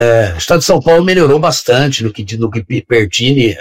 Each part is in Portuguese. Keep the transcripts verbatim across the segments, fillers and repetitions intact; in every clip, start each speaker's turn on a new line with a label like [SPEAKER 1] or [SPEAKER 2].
[SPEAKER 1] O Estado de São Paulo melhorou bastante no que, no que pertine é,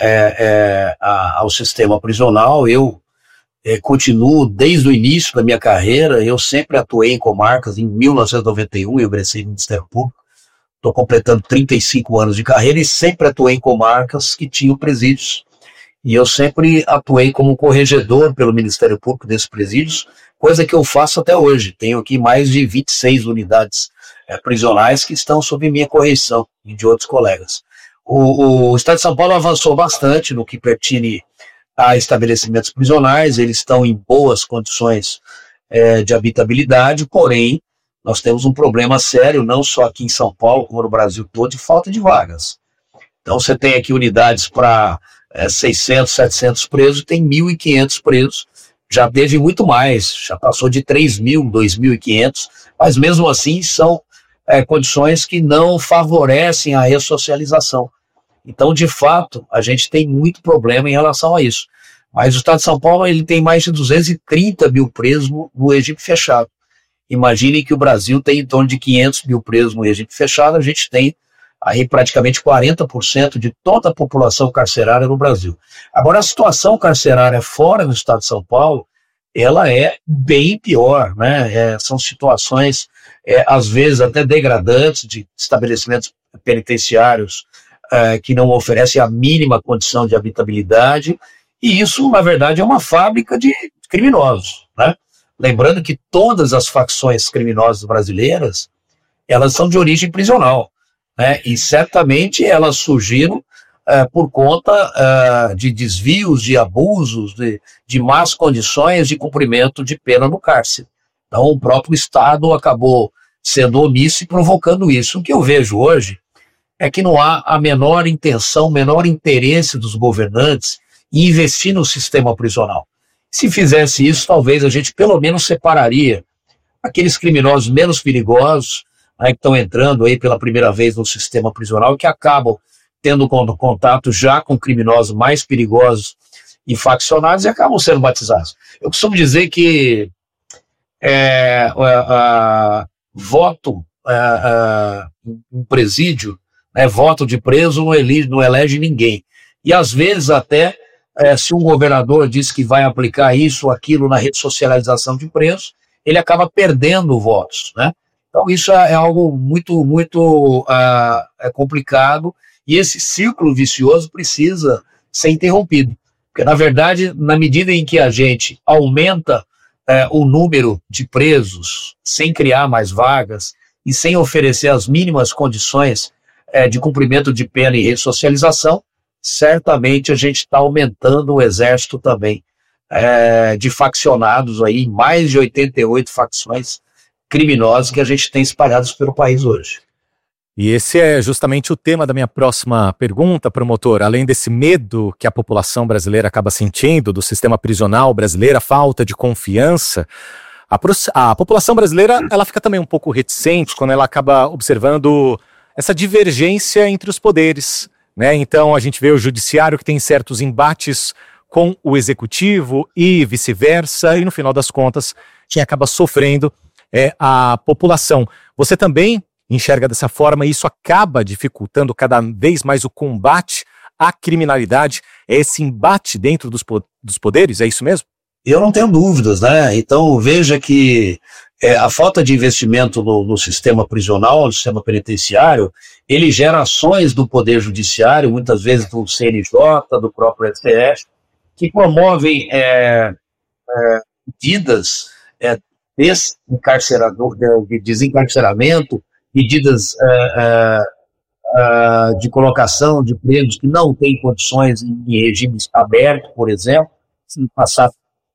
[SPEAKER 1] é, a, ao sistema prisional. Eu é, continuo desde o início da minha carreira, eu sempre atuei em comarcas. Em mil novecentos e noventa e um eu ingressei no Ministério Público, estou completando trinta e cinco anos de carreira e sempre atuei em comarcas que tinham presídios. E eu sempre atuei como corregedor pelo Ministério Público desses presídios, coisa que eu faço até hoje. Tenho aqui mais de vinte e seis unidades é, prisionais que estão sob minha correção e de outros colegas. O, o Estado de São Paulo avançou bastante no que pertine a estabelecimentos prisionais, eles estão em boas condições é, de habitabilidade, porém, nós temos um problema sério, não só aqui em São Paulo, como no Brasil todo, de falta de vagas. Então você tem aqui unidades para é, seiscentos, setecentos presos, tem mil e quinhentos presos, já teve muito mais, já passou de três mil, dois mil e quinhentos, mas mesmo assim são é, condições que não favorecem a ressocialização. Então, de fato, a gente tem muito problema em relação a isso. Mas o Estado de São Paulo ele tem mais de duzentos e trinta mil presos no, no regime fechado. Imaginem que o Brasil tem em torno de quinhentos mil presos no regime fechado, a gente tem aí praticamente quarenta por cento de toda a população carcerária no Brasil. Agora, a situação carcerária fora do Estado de São Paulo, ela é bem pior, né? É, são situações, é, às vezes, até degradantes, de estabelecimentos penitenciários é, que não oferecem a mínima condição de habitabilidade, e isso, na verdade, é uma fábrica de criminosos, né? Lembrando que todas as facções criminosas brasileiras, elas são de origem prisional, né? E certamente elas surgiram uh, por conta uh, de desvios, de abusos, de, de más condições de cumprimento de pena no cárcere. Então o próprio Estado acabou sendo omisso e provocando isso. O que eu vejo hoje é que não há a menor intenção, menor interesse dos governantes em investir no sistema prisional. Se fizesse isso, talvez a gente pelo menos separaria aqueles criminosos menos perigosos, né, que estão entrando aí pela primeira vez no sistema prisional, que acabam tendo contato já com criminosos mais perigosos e faccionados e acabam sendo batizados. Eu costumo dizer que é, a, a, voto a, a, em presídio, né, voto de preso não elege, não elege ninguém. E às vezes até É, se um governador diz que vai aplicar isso ou aquilo na ressocialização de presos, ele acaba perdendo votos, né? Então isso é, é algo muito, muito uh, é complicado, e esse círculo vicioso precisa ser interrompido. Porque, na verdade, na medida em que a gente aumenta uh, o número de presos, sem criar mais vagas e sem oferecer as mínimas condições uh, de cumprimento de pena e ressocialização, certamente a gente está aumentando o exército também é, de faccionados aí, mais de oitenta e oito facções criminosas que a gente tem espalhadas pelo país hoje.
[SPEAKER 2] E esse é justamente o tema da minha próxima pergunta, promotor. Além desse medo que a população brasileira acaba sentindo do sistema prisional brasileiro, a falta de confiança, a, a população brasileira ela fica também um pouco reticente quando ela acaba observando essa divergência entre os poderes, né? Então a gente vê o judiciário que tem certos embates com o executivo e vice-versa, e no final das contas quem acaba sofrendo é a população. Você também enxerga dessa forma e isso acaba dificultando cada vez mais o combate à criminalidade? É esse embate dentro dos, po- dos poderes, é isso mesmo?
[SPEAKER 1] Eu não tenho dúvidas, né? Então veja que é, a falta de investimento no, no sistema prisional, no sistema penitenciário, ele gera ações do Poder Judiciário, muitas vezes do C N J, do próprio S T F, que promovem é, é, medidas é, desencarcerador, de desencarceramento, medidas é, é, é, de colocação de presos que não têm condições em regime aberto, por exemplo, sem passar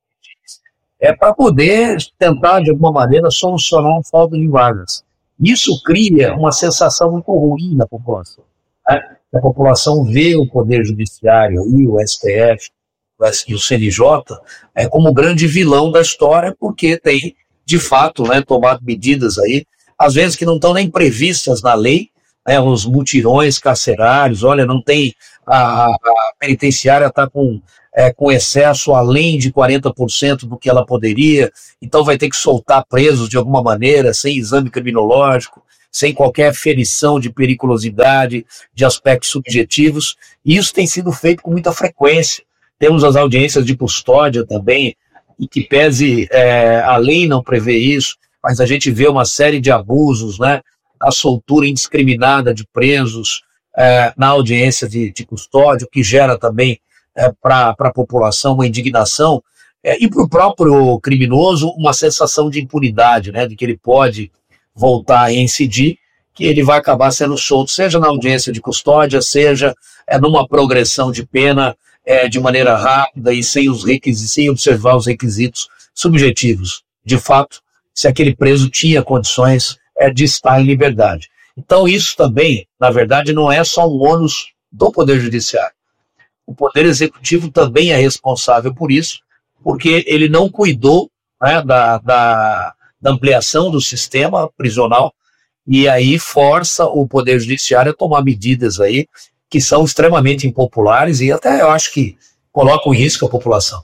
[SPEAKER 1] é para poder tentar, de alguma maneira, solucionar a falta de vagas. Isso cria uma sensação muito ruim na população, né? A população vê o Poder Judiciário e o S T F e o C N J é, como o grande vilão da história, porque tem, de fato, né, tomado medidas aí, às vezes que não estão nem previstas na lei, né, os mutirões carcerários, olha, não tem, a, a penitenciária está com... É, com excesso além de quarenta por cento do que ela poderia, então vai ter que soltar presos de alguma maneira, sem exame criminológico, sem qualquer ferição de periculosidade, de aspectos subjetivos, e isso tem sido feito com muita frequência. Temos as audiências de custódia também, e que pese é, a lei não prevê isso, mas a gente vê uma série de abusos, né, a soltura indiscriminada de presos é, na audiência de, de custódia, o que gera também é, para a população uma indignação, é, e para o próprio criminoso uma sensação de impunidade, né, de que ele pode voltar a incidir, que ele vai acabar sendo solto, seja na audiência de custódia, seja é, numa progressão de pena é, de maneira rápida e sem, os requisitos, sem observar os requisitos subjetivos. De fato, se aquele preso tinha condições é, de estar em liberdade. Então isso também, na verdade, não é só um ônus do Poder Judiciário. O Poder Executivo também é responsável por isso, porque ele não cuidou, né, da, da, da ampliação do sistema prisional, e aí força o Poder Judiciário a tomar medidas aí que são extremamente impopulares e até eu acho que colocam em risco a população.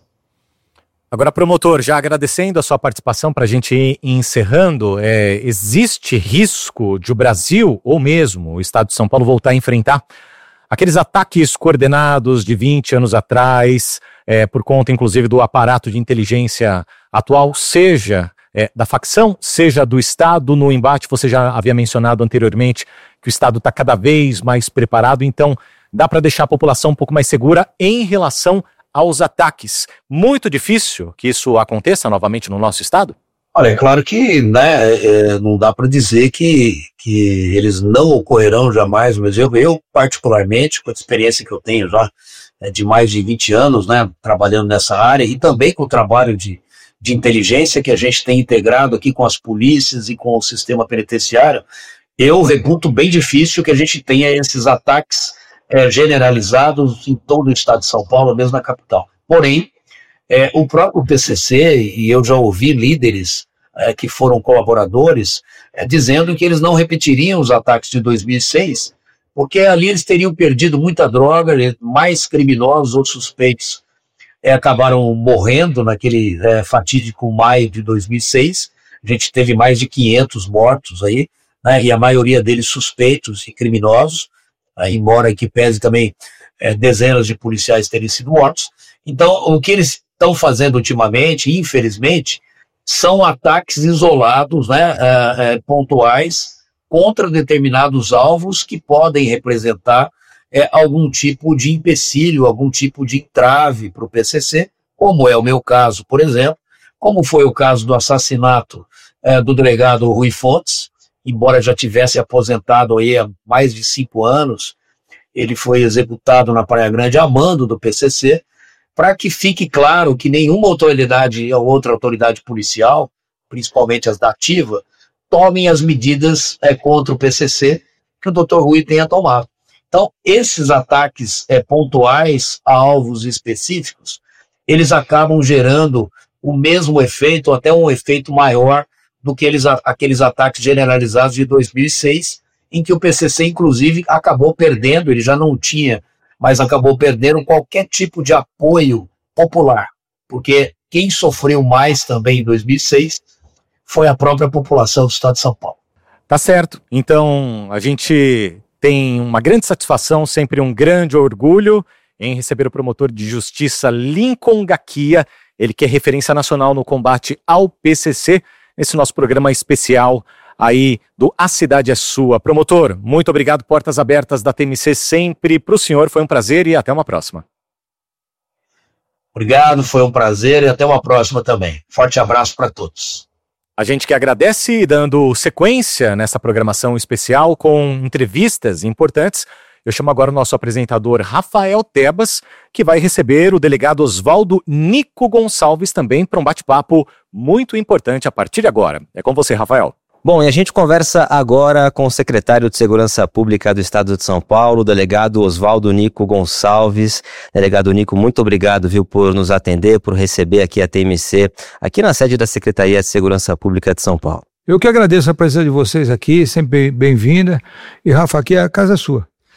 [SPEAKER 2] Agora, promotor, já agradecendo a sua participação para a gente ir encerrando, é, existe risco de o Brasil, ou mesmo o Estado de São Paulo, voltar a enfrentar aqueles ataques coordenados de vinte anos atrás, é, por conta inclusive do aparato de inteligência atual, seja é, da facção, seja do Estado no embate? Você já havia mencionado anteriormente que o Estado está cada vez mais preparado, então dá para deixar a população um pouco mais segura em relação aos ataques. Muito difícil que isso aconteça novamente no nosso Estado?
[SPEAKER 1] Olha, é claro que, né, é, não dá para dizer que, que eles não ocorrerão jamais, mas eu, eu particularmente, com a experiência que eu tenho já é, de mais de vinte anos, né, trabalhando nessa área, e também com o trabalho de, de inteligência que a gente tem integrado aqui com as polícias e com o sistema penitenciário, eu reputo bem difícil que a gente tenha esses ataques é, generalizados em todo o estado de São Paulo, mesmo na capital. Porém, é, o próprio P C C, e eu já ouvi líderes é, que foram colaboradores, é, dizendo que eles não repetiriam os ataques de dois mil e seis, porque ali eles teriam perdido muita droga, mais criminosos ou suspeitos é, acabaram morrendo naquele é, fatídico maio de dois mil e seis, a gente teve mais de quinhentos mortos aí, né, e a maioria deles suspeitos e criminosos, né, embora que pese também é, dezenas de policiais terem sido mortos. Então, o que eles estão fazendo ultimamente, infelizmente, são ataques isolados, né, é, é, pontuais, contra determinados alvos que podem representar é, algum tipo de empecilho, algum tipo de entrave para o P C C, como é o meu caso, por exemplo, como foi o caso do assassinato é, do delegado Rui Fontes, embora já tivesse aposentado aí há mais de cinco anos, ele foi executado na Praia Grande a mando do P C C, para que fique claro que nenhuma autoridade ou outra autoridade policial, principalmente as da ativa, tomem as medidas é, contra o P C C que o doutor Rui tenha tomado. Então, esses ataques é, pontuais a alvos específicos, eles acabam gerando o mesmo efeito, ou até um efeito maior do que eles, aqueles ataques generalizados de dois mil e seis, em que o P C C, inclusive, acabou perdendo, ele já não tinha, mas acabou perdendo qualquer tipo de apoio popular, porque quem sofreu mais também em dois mil e seis foi a própria população do estado de São Paulo.
[SPEAKER 2] Tá certo. Então, a gente tem uma grande satisfação, sempre um grande orgulho em receber o promotor de justiça Lincoln Gaquia, ele que é referência nacional no combate ao P C C, nesse nosso programa especial aí do A Cidade é Sua. Promotor, muito obrigado, portas abertas da T M C sempre para o senhor, foi um prazer e até uma próxima.
[SPEAKER 1] Obrigado, foi um prazer e até uma próxima também. Forte abraço para todos.
[SPEAKER 2] A gente que agradece, dando sequência nessa programação especial com entrevistas importantes. Eu chamo agora o nosso apresentador Rafael Tebas, que vai receber o delegado Oswaldo Nico Gonçalves também para um bate-papo muito importante a partir de agora. É com você, Rafael.
[SPEAKER 3] Bom, e a gente conversa agora com o secretário de Segurança Pública do Estado de São Paulo, o delegado Oswaldo Nico Gonçalves. Delegado Nico, muito obrigado, viu, por nos atender, por receber aqui a T M C, aqui na sede da Secretaria de Segurança Pública de São Paulo.
[SPEAKER 4] Eu que agradeço a presença de vocês aqui, sempre bem-vinda. E, Rafa, aqui é a casa sua.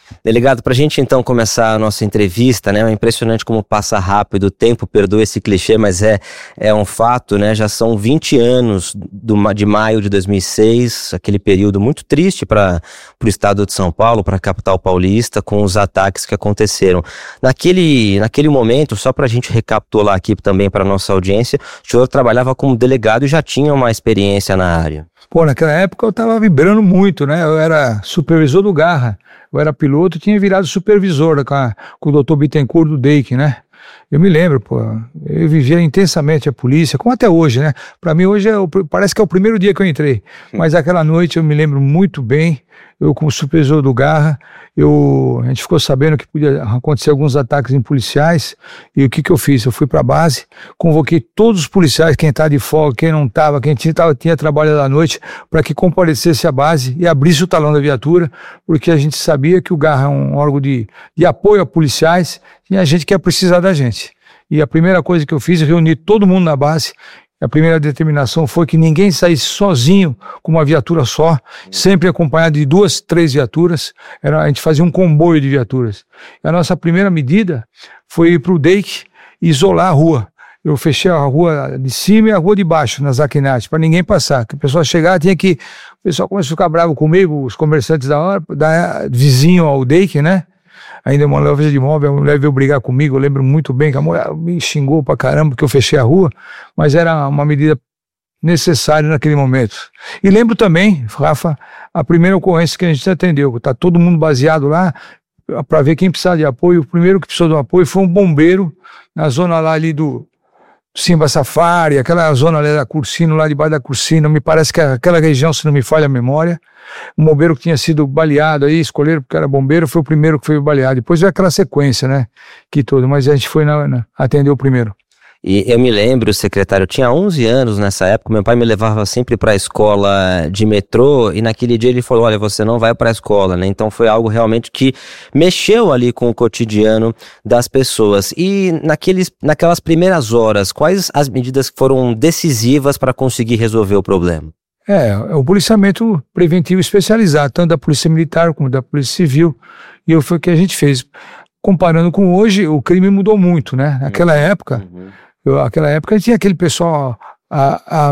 [SPEAKER 3] Delegado, para a gente então começar a nossa entrevista, né, é impressionante como passa rápido o tempo, perdoa esse clichê, mas é, é um fato, né, já são vinte anos do, de maio de dois mil e seis, aquele período muito triste para o estado de São Paulo, para a capital paulista, com os ataques que aconteceram. Naquele, naquele momento, só para a gente recapitular aqui também para a nossa audiência, o senhor trabalhava como delegado e já tinha uma experiência na área.
[SPEAKER 4] Pô, naquela época eu estava vibrando muito, né, eu era supervisor do Garra. Eu era piloto e tinha virado supervisor com, a, com o doutor Bittencourt do D E I C, né? Eu me lembro, pô, eu vivia intensamente a polícia, como até hoje, né? Para mim hoje é o, parece que é o primeiro dia que eu entrei, mas aquela noite eu me lembro muito bem, eu como supervisor do Garra, eu, a gente ficou sabendo que podia acontecer alguns ataques em policiais, e o que que eu fiz? Eu fui para a base, convoquei todos os policiais, quem estava de folga, quem não estava, quem tinha, tava, tinha trabalhado à noite, para que comparecesse à base e abrisse o talão da viatura, porque a gente sabia que o Garra é um órgão de, de apoio a policiais, e a gente quer precisar da gente. E a primeira coisa que eu fiz, eu reuni todo mundo na base. A primeira determinação foi que ninguém saísse sozinho com uma viatura só, sempre acompanhado de duas, três viaturas. Era, a gente fazia um comboio de viaturas. E a nossa primeira medida foi ir para o D E I C e isolar a rua. Eu fechei a rua de cima e a rua de baixo, nas Aquinates, para ninguém passar. Que o pessoal chegar, tinha que... O pessoal começou a ficar bravo comigo, os comerciantes da hora, da, vizinho ao D E I C, né? Ainda uma loja de imóvel, a mulher veio brigar comigo, eu lembro muito bem que a mulher me xingou pra caramba porque eu fechei a rua, mas era uma medida necessária naquele momento. E lembro também, Rafa, a primeira ocorrência que a gente atendeu, tá todo mundo baseado lá para ver quem precisava de apoio. O primeiro que precisou de um apoio foi um bombeiro na zona lá ali do Simba Safari, aquela zona ali da Cursino, lá debaixo da Cursino, me parece que aquela região, se não me falha a memória, um bombeiro que tinha sido baleado aí, escolheram porque era bombeiro, foi o primeiro que foi baleado. Depois veio aquela sequência, né, que todo, mas a gente foi na, na, atender o primeiro.
[SPEAKER 3] E eu me lembro, secretário, eu tinha onze anos nessa época, meu pai me levava sempre para a escola de metrô, e naquele dia ele falou, olha, você não vai para a escola, né? Então foi algo realmente que mexeu ali com o cotidiano das pessoas. E naqueles, naquelas primeiras horas, quais as medidas que foram decisivas para conseguir resolver o problema?
[SPEAKER 4] É, é o policiamento preventivo especializado, tanto da Polícia Militar como da Polícia Civil, e foi o que a gente fez. Comparando com hoje, o crime mudou muito, né? Naquela uhum. época... Uhum. Eu, naquela época tinha aquele pessoal a, a,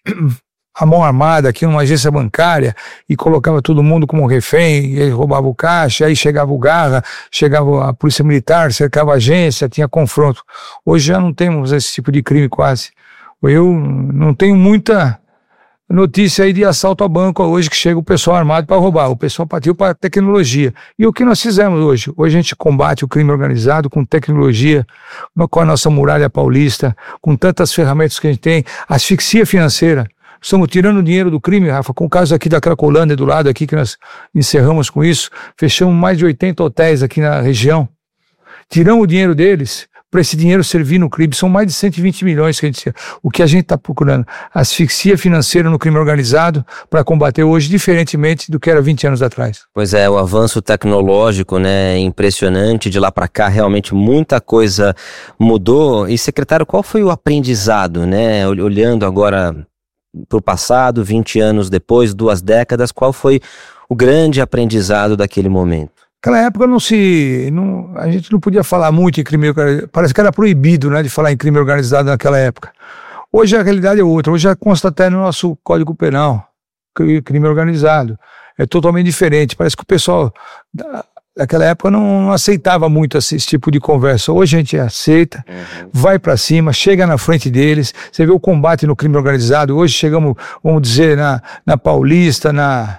[SPEAKER 4] a mão armada aqui numa agência bancária e colocava todo mundo como refém, e ele roubava o caixa, aí chegava o Garra, chegava a Polícia Militar, cercava a agência, tinha confronto. Hoje já não temos esse tipo de crime quase. Eu não tenho muita notícia aí de assalto a banco hoje que chega o pessoal armado para roubar, o pessoal partiu para a tecnologia. E o que nós fizemos hoje? Hoje a gente combate o crime organizado com tecnologia, com a nossa muralha paulista, com tantas ferramentas que a gente tem, asfixia financeira. Estamos tirando o dinheiro do crime, Rafa, com o caso aqui da Cracolândia do lado aqui, que nós encerramos com isso, fechamos mais de oitenta hotéis aqui na região, tiramos o dinheiro deles, para esse dinheiro servir no crime, são mais de cento e vinte milhões que a gente, o que a gente está procurando, asfixia financeira no crime organizado para combater hoje, diferentemente do que era vinte anos atrás.
[SPEAKER 3] Pois é, o avanço tecnológico, né, impressionante, de lá para cá realmente muita coisa mudou. E secretário, qual foi o aprendizado, né, olhando agora para o passado, vinte anos depois, duas décadas, qual foi o grande aprendizado daquele momento?
[SPEAKER 4] Naquela época não se, não, a gente não podia falar muito em crime organizado, parece que era proibido, né, de falar em crime organizado naquela época. Hoje a realidade é outra, hoje já consta até no nosso Código Penal, crime organizado, é totalmente diferente, parece que o pessoal da, daquela época não, não aceitava muito esse, esse tipo de conversa. Hoje a gente aceita, uhum. vai para cima, chega na frente deles, você vê o combate no crime organizado, hoje chegamos, vamos dizer, na, na Paulista, na...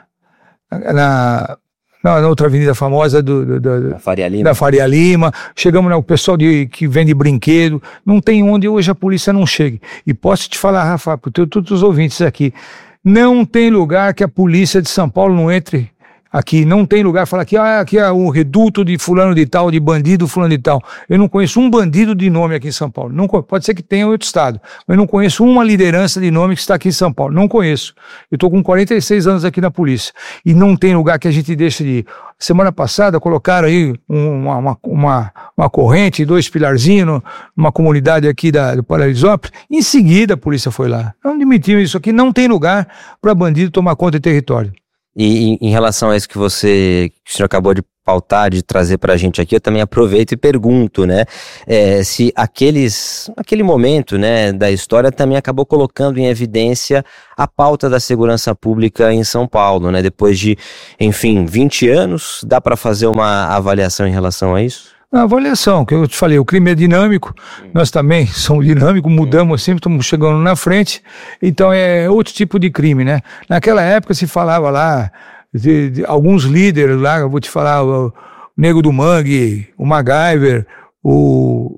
[SPEAKER 4] na Na, na outra avenida famosa do, do, do,
[SPEAKER 3] da, Faria Lima.
[SPEAKER 4] da Faria Lima, chegamos no pessoal de, que vende brinquedo, não tem onde hoje a polícia não chegue. E posso te falar, Rafa, para todos os ouvintes aqui, não tem lugar que a polícia de São Paulo não entre aqui, não tem lugar, fala que ah, aqui é o reduto de fulano de tal, de bandido fulano de tal. Eu não conheço um bandido de nome aqui em São Paulo, não, pode ser que tenha em outro estado, mas eu não conheço uma liderança de nome que está aqui em São Paulo, não conheço. Eu estou com quarenta e seis anos aqui na polícia, e não tem lugar que a gente deixe de ir. Semana passada colocaram aí uma, uma, uma, uma corrente, dois pilarzinhos, numa comunidade aqui da, do Paraisópolis, em seguida a polícia foi lá. Não admitiam isso aqui, não tem lugar para bandido tomar conta de território.
[SPEAKER 3] E em relação a isso que você, que o senhor acabou de pautar, de trazer para a gente aqui, eu também aproveito e pergunto, né, é, se aqueles, aquele momento, né, da história também acabou colocando em evidência a pauta da segurança pública em São Paulo, né, depois de, enfim, vinte anos, dá para fazer uma avaliação em relação a isso?
[SPEAKER 4] A avaliação, que eu te falei, o crime é dinâmico, nós também somos dinâmicos, mudamos sempre, estamos chegando na frente, então é outro tipo de crime, né? Naquela época se falava lá, de, de alguns líderes lá, eu vou te falar, o, o Nego do Mangue, o MacGyver, o...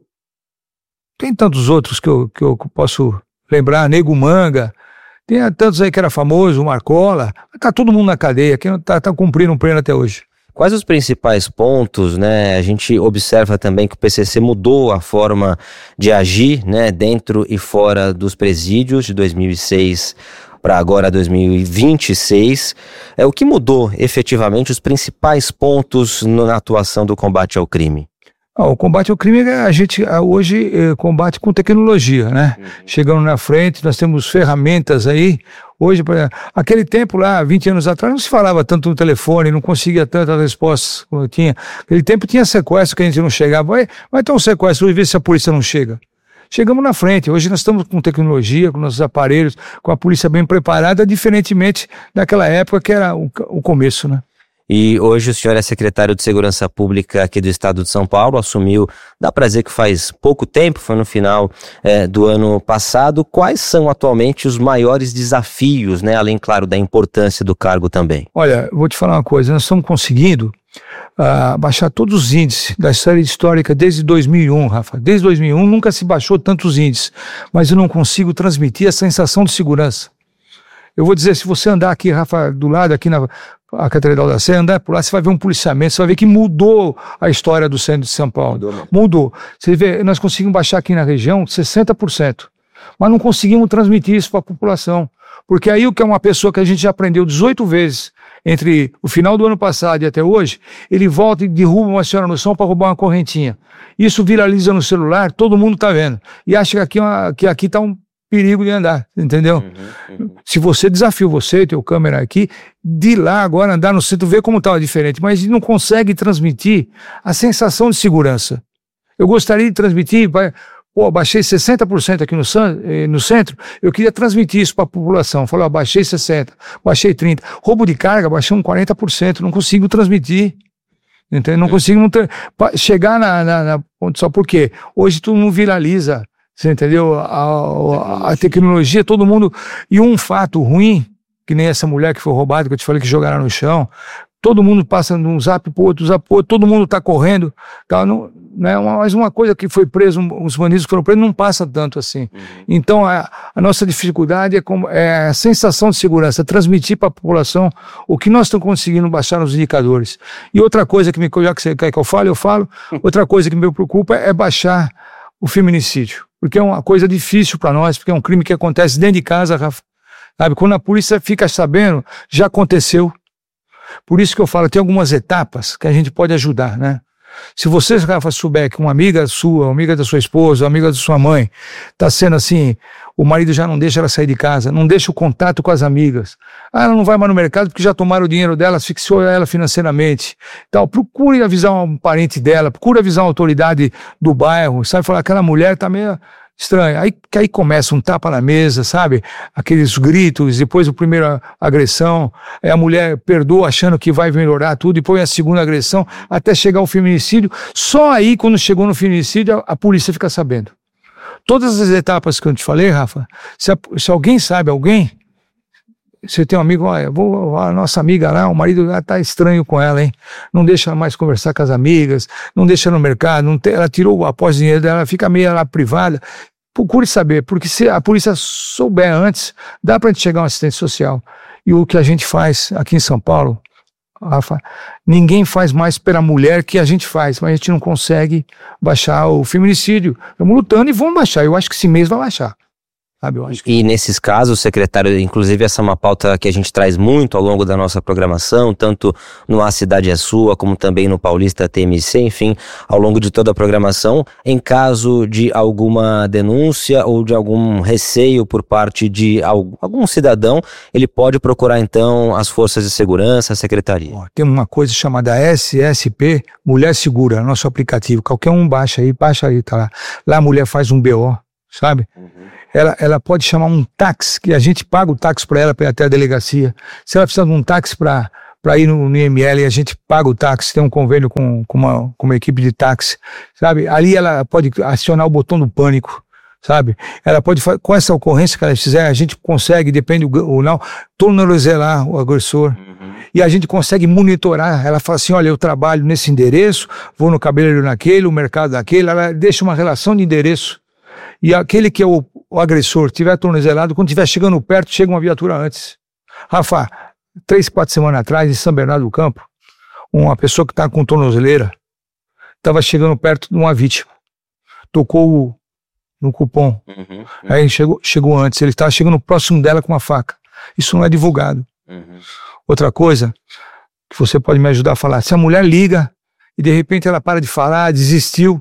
[SPEAKER 4] tem tantos outros que eu, que eu posso lembrar, Nego Manga, tem tantos aí que era famoso, o Marcola, tá todo mundo na cadeia, que tá, tá cumprindo um pleno até hoje.
[SPEAKER 3] Quais os principais pontos, né? A gente observa também que o P C C mudou a forma de agir, né, dentro e fora dos presídios de dois mil e seis para agora dois mil e vinte e seis. É, o que mudou efetivamente, os principais pontos no, na atuação do combate ao crime?
[SPEAKER 4] Ah, o combate ao crime, a gente hoje eh, combate com tecnologia, né? Uhum. Chegando na frente, nós temos ferramentas aí. Hoje, aquele tempo lá, vinte anos atrás, não se falava tanto no telefone, não conseguia tantas respostas como tinha. Aquele tempo tinha sequestro que a gente não chegava. Vai, vai ter um sequestro, vamos ver se a polícia não chega. Chegamos na frente. Hoje nós estamos com tecnologia, com nossos aparelhos, com a polícia bem preparada, diferentemente daquela época que era o, o começo, né?
[SPEAKER 3] E hoje o senhor é secretário de Segurança Pública aqui do estado de São Paulo, assumiu, dá para dizer que faz pouco tempo, foi no final é, do ano passado. Quais são atualmente os maiores desafios, né, além, claro, da importância do cargo também?
[SPEAKER 4] Olha, vou te falar uma coisa, nós estamos conseguindo uh, baixar todos os índices da série histórica desde dois mil e um, Rafa. Desde dois mil e um nunca se baixou tantos índices, mas eu não consigo transmitir a sensação de segurança. Eu vou dizer, se você andar aqui, Rafa, do lado, aqui na a Catedral da Sé, andar por lá, você vai ver um policiamento, você vai ver que mudou a história do centro de São Paulo. Mudou. Mudou. Você vê, nós conseguimos baixar aqui na região sessenta por cento, mas não conseguimos transmitir isso para a população. Porque aí o que é uma pessoa que a gente já aprendeu dezoito vezes entre o final do ano passado e até hoje, ele volta e derruba uma senhora no chão para roubar uma correntinha. Isso viraliza no celular, todo mundo está vendo. E acha que aqui, uma, que aqui está um perigo de andar, entendeu? Uhum, uhum. Se você desafia você, teu câmera aqui, de lá agora andar no centro, ver como estava diferente, mas não consegue transmitir a sensação de segurança. Eu gostaria de transmitir, vai, pô, baixei sessenta por cento aqui no, no centro, eu queria transmitir isso para a população, falar, baixei sessenta por cento, baixei trinta por cento, roubo de carga, baixei um quarenta por cento, não consigo transmitir. Entendeu? Não consigo não ter, chegar na, na, na ponte só, porque hoje tu não viraliza. Você entendeu? A, a, a tecnologia, todo mundo... E um fato ruim, que nem essa mulher que foi roubada, que eu te falei que jogaram no chão, todo mundo passa de um zap pro outro, zap pro outro, todo mundo tá correndo, tá, não, né, uma, mas uma coisa que foi preso, os bandidos que foram presos, não passa tanto assim. Uhum. Então, a, a nossa dificuldade é, como, é a sensação de segurança, transmitir para a população o que nós estamos conseguindo baixar nos indicadores. E outra coisa que me... Já que você quer que eu fale, eu falo. Outra coisa que me preocupa é baixar o feminicídio. Porque é uma coisa difícil para nós, porque é um crime que acontece dentro de casa, Rafa. Sabe? Quando a polícia fica sabendo, já aconteceu. Por isso que eu falo, tem algumas etapas que a gente pode ajudar, né? Se você, Rafa, souber que uma amiga sua, uma amiga da sua esposa, uma amiga da sua mãe, está sendo assim, o marido já não deixa ela sair de casa, não deixa o contato com as amigas. Ah, ela não vai mais no mercado porque já tomaram o dinheiro dela, asfixiou ela financeiramente. Então, procure avisar um parente dela, procure avisar uma autoridade do bairro, sabe? Falar, aquela mulher está meio estranha. Aí, que aí começa um tapa na mesa, sabe? Aqueles gritos, depois a primeira agressão, aí a mulher perdoa achando que vai melhorar tudo, depois a segunda agressão, até chegar ao feminicídio. Só aí, quando chegou no feminicídio, a, a polícia fica sabendo. Todas as etapas que eu te falei, Rafa, se, a, se alguém sabe, alguém, você tem um amigo, olha, vou, a nossa amiga lá, o marido lá tá estranho com ela, hein? Não deixa mais conversar com as amigas, não deixa no mercado, não tem, ela tirou após o dinheiro dela, fica meio lá privada. Procure saber, porque se a polícia souber antes, dá pra gente chegar a um assistente social. E o que a gente faz aqui em São Paulo, Rafa, ninguém faz mais pela mulher que a gente faz, mas a gente não consegue baixar o feminicídio. Estamos lutando e vamos baixar, eu acho que esse mês vai baixar. Sabe, eu acho que...
[SPEAKER 3] E nesses casos, secretário, inclusive essa é uma pauta que a gente traz muito ao longo da nossa programação, tanto no A Cidade é Sua, como também no Paulista T M C, enfim, ao longo de toda a programação, em caso de alguma denúncia ou de algum receio por parte de algum cidadão, ele pode procurar então as forças de segurança, a secretaria.
[SPEAKER 4] Tem uma coisa chamada S S P, Mulher Segura, nosso aplicativo, qualquer um baixa aí, baixa aí, tá lá. Lá a mulher faz um B O, sabe? Uhum. Ela, ela pode chamar um táxi, que a gente paga o táxi para ela, para ir até a delegacia. Se ela precisar de um táxi para ir no, no I M L, a gente paga o táxi, tem um convênio com, com, uma, com uma equipe de táxi, sabe? Ali ela pode acionar o botão do pânico, sabe? Ela pode, com essa ocorrência que ela fizer, a gente consegue, depende ou não, tornozelar o agressor. Uhum. E a gente consegue monitorar. Ela fala assim, olha, eu trabalho nesse endereço, vou no cabeleireiro naquele, o mercado naquele, ela deixa uma relação de endereço. E aquele que é o, o agressor tiver tornozelado, quando estiver chegando perto, chega uma viatura antes. Rafa, três, quatro semanas atrás, em São Bernardo do Campo, uma pessoa que está com tornozeleira estava chegando perto de uma vítima. Tocou no cupom. Uhum, uhum. Aí chegou, chegou antes, ele estava chegando próximo dela com uma faca. Isso não é divulgado. Uhum. Outra coisa que você pode me ajudar a falar, se a mulher liga e de repente ela para de falar, desistiu,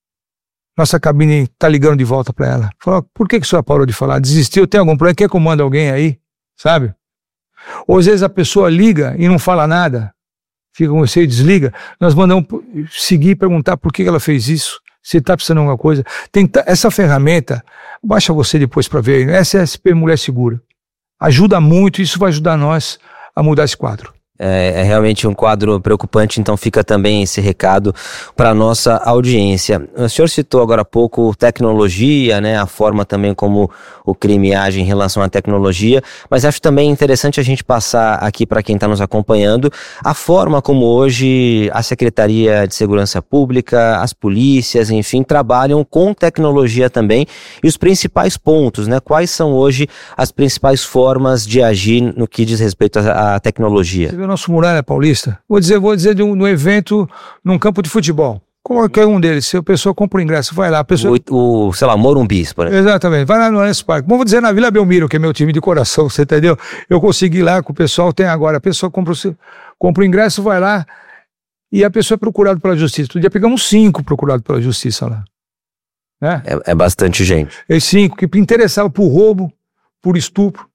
[SPEAKER 4] nossa cabine tá ligando de volta para ela. Fala, por que que a senhora parou de falar? Desistiu? Tem algum problema? Quer que eu mande alguém aí? Sabe? Ou às vezes a pessoa liga e não fala nada. Fica com você e desliga. Nós mandamos seguir e perguntar por que ela fez isso. Se está precisando de alguma coisa. Tem essa ferramenta, baixa você depois para ver. S S P Mulher Segura. Ajuda muito, isso vai ajudar nós a mudar esse quadro.
[SPEAKER 3] É, é realmente um quadro preocupante, então fica também esse recado para a nossa audiência. O senhor citou agora há pouco tecnologia, né, a forma também como o crime age em relação à tecnologia, mas acho também interessante a gente passar aqui para quem está nos acompanhando a forma como hoje a Secretaria de Segurança Pública, as polícias, enfim, trabalham com tecnologia também e os principais pontos, né, quais são hoje as principais formas de agir no que diz respeito à, à tecnologia.
[SPEAKER 4] O nosso Muralha Paulista, vou dizer, vou dizer de um, de um evento num campo de futebol, qualquer um deles, se a pessoa compra o ingresso, vai lá, a pessoa...
[SPEAKER 3] O, o sei lá, Morumbi, por exemplo.
[SPEAKER 4] Exatamente, vai lá no Allianz Parque, vamos dizer na Vila Belmiro, que é meu time de coração, você entendeu? Eu consegui lá, com o pessoal tem agora, a pessoa compra o, compra o ingresso, vai lá, e a pessoa é procurada pela justiça, todo dia pegamos cinco procurados pela justiça lá. Né?
[SPEAKER 3] É, é bastante gente.
[SPEAKER 4] É cinco, que interessavam por roubo, por estupro,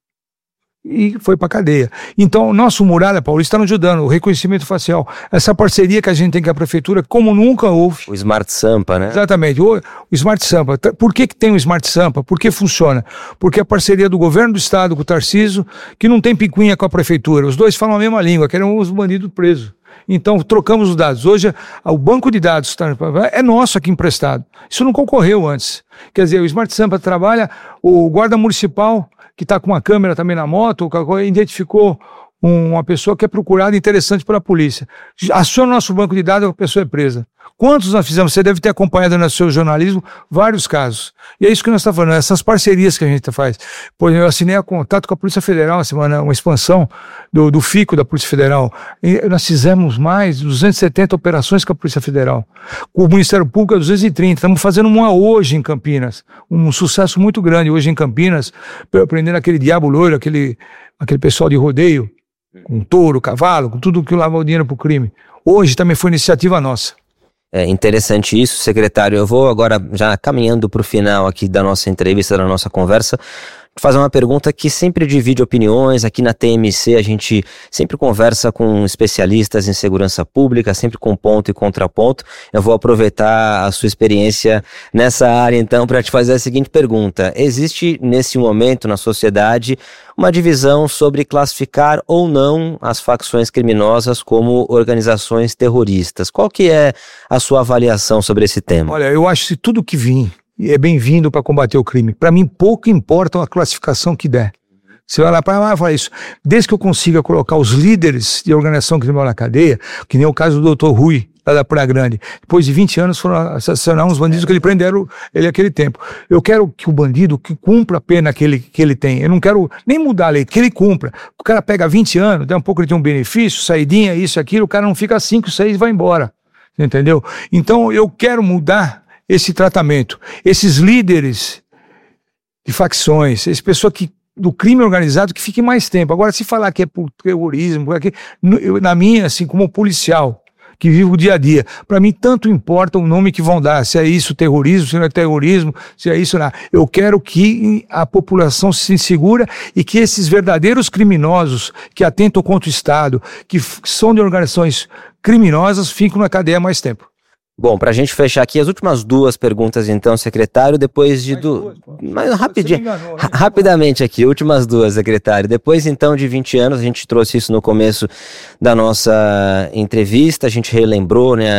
[SPEAKER 4] e foi para cadeia. Então, o nosso Muralha Paulista está nos ajudando, o reconhecimento facial, essa parceria que a gente tem com a prefeitura, como nunca houve.
[SPEAKER 3] O Smart Sampa, né?
[SPEAKER 4] Exatamente, o, o Smart Sampa. Por que que tem o Smart Sampa? Por que funciona? Porque a parceria do governo do estado com o Tarcísio, que não tem picuinha com a prefeitura, os dois falam a mesma língua, querem os bandidos presos. Então, trocamos os dados. Hoje, o banco de dados é nosso aqui emprestado. Isso não concorreu antes. Quer dizer, o Smart Sampa trabalha, o guarda municipal, que está com uma câmera também na moto, identificou uma pessoa que é procurada interessante pela polícia. Aciona o nosso banco de dados, a pessoa é presa. Quantos nós fizemos? Você deve ter acompanhado no seu jornalismo vários casos. E é isso que nós estamos falando, essas parcerias que a gente faz. Por exemplo, eu assinei a contato com a Polícia Federal uma semana, uma expansão do, do FICO da Polícia Federal. E nós fizemos mais de duzentas e setenta operações com a Polícia Federal. Com o Ministério Público, duzentas e trinta. Estamos fazendo uma hoje em Campinas. Um sucesso muito grande hoje em Campinas, prendendo aquele diabo loiro, aquele, aquele pessoal de rodeio, com touro, cavalo, com tudo que lava o dinheiro para o crime. Hoje também foi iniciativa nossa.
[SPEAKER 3] É interessante isso, secretário. Eu vou agora, já caminhando para o final aqui da nossa entrevista, da nossa conversa, fazer uma pergunta que sempre divide opiniões. Aqui na T M C a gente sempre conversa com especialistas em segurança pública, sempre com ponto e contraponto. Eu vou aproveitar a sua experiência nessa área então para te fazer a seguinte pergunta: existe nesse momento na sociedade uma divisão sobre classificar ou não as facções criminosas como organizações terroristas? Qual que é a sua avaliação sobre esse tema?
[SPEAKER 4] Olha, eu acho que tudo que vir é bem-vindo para combater o crime. Para mim, pouco importa a classificação que der. Você vai lá para lá e fala isso. Desde que eu consiga colocar os líderes de organização criminal na cadeia, que nem o caso do doutor Rui, lá da Praia Grande. Depois de vinte anos foram assassinar uns bandidos que ele prenderam ele naquele tempo. Eu quero que o bandido que cumpra a pena que ele, que ele tem. Eu não quero nem mudar a lei, que ele cumpra. O cara pega vinte anos, dá um pouco, ele tem um benefício, saidinha, isso, aquilo, o cara não fica cinco, seis e vai embora. Entendeu? Então eu quero mudar esse tratamento. Esses líderes de facções, esse pessoa que do crime organizado que fique mais tempo. Agora, se falar que é por terrorismo, por aqui, eu, na minha, assim, como policial, que vive o dia a dia, para mim tanto importa o nome que vão dar, se é isso terrorismo, se não é terrorismo, se é isso não. Eu quero que a população se segura e que esses verdadeiros criminosos que atentam contra o Estado, que f- são de organizações criminosas, fiquem na cadeia mais tempo.
[SPEAKER 3] Bom, para a gente fechar aqui, as últimas duas perguntas, então, secretário, depois de... Du... Mas rapidinho, enganou, né? Rapidamente aqui, últimas duas, secretário. Depois, então, de vinte anos, a gente trouxe isso no começo da nossa entrevista, a gente relembrou, né,